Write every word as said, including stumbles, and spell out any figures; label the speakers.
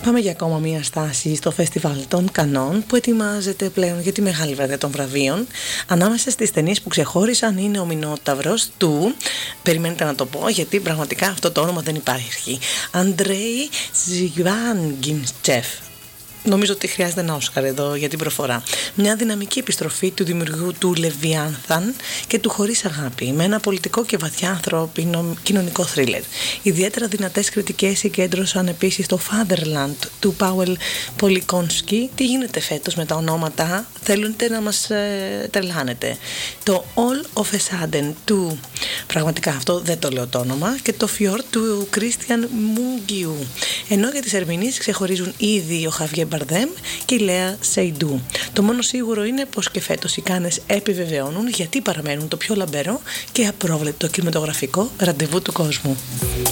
Speaker 1: Πάμε για ακόμα μία στάση στο φεστιβάλ των Κανών που ετοιμάζεται πλέον για τη μεγάλη βραδιά των βραβείων. Ανάμεσα στις ταινίες που ξεχώρισαν είναι ο Μινόταυρος του, περιμένετε να το πω γιατί πραγματικά αυτό το όνομα δεν υπάρχει, Αντρέι Ζιβάνγκιμτσεφ. Νομίζω ότι χρειάζεται ένα Όσκαρ εδώ για την προφορά. Μια δυναμική επιστροφή του δημιουργού του Λεβιάνθαν και του Χωρίς Αγάπη, με ένα πολιτικό και βαθιά ανθρώπινο κοινωνικό θρίλερ. Ιδιαίτερα δυνατές κριτικές συγκέντρωσαν επίσης το Fatherland του Πάουελ Πολικόνσκι. Τι γίνεται φέτος με τα ονόματα, θέλετε να μας ε, τρελάνετε. Το All of a Sudden του, πραγματικά αυτό δεν το λέω το όνομα, και το Fjord του Κρίστιαν Μούγκιου. Ενώ για τις ερμηνείες ξεχωρίζουν ήδη ο Χαβιέ Μπαρδέμ και η Λέα Σεϊντού. Το μόνο σίγουρο είναι πως και φέτος οι Κάνες επιβεβαιώνουν γιατί παραμένουν το πιο λαμπερό και απρόβλεπτο κινηματογραφικό ραντεβού του κόσμου.